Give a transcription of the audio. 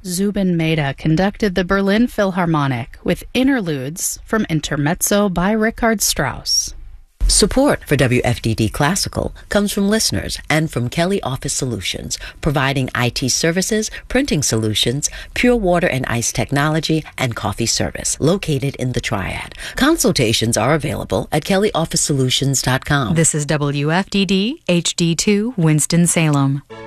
Zubin Mehta conducted the Berlin Philharmonic with interludes from Intermezzo by Richard Strauss. Support for WFDD Classical comes from listeners and from Kelly Office Solutions, providing IT services, printing solutions, pure water and ice technology, and coffee service, located in the Triad. Consultations are available at kellyofficesolutions.com. This is WFDD HD2 Winston-Salem.